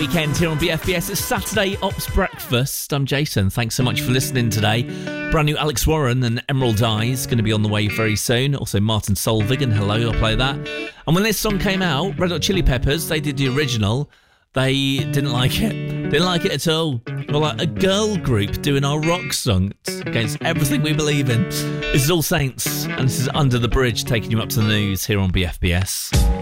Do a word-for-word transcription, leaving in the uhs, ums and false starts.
weekend here on B F B S. It's Saturday Ops Breakfast. I'm Jason. Thanks so much for listening today. Brand new Alex Warren and Emerald Eyes going to be on the way very soon. Also Martin Solveig and Hello, I'll play that. And when this song came out, Red Hot Chili Peppers, they did the original. They didn't like it. Didn't like it at all. We're like a girl group doing our rock songs against everything we believe in. This is All Saints, and this is Under the Bridge, taking you up to the news here on B F B S.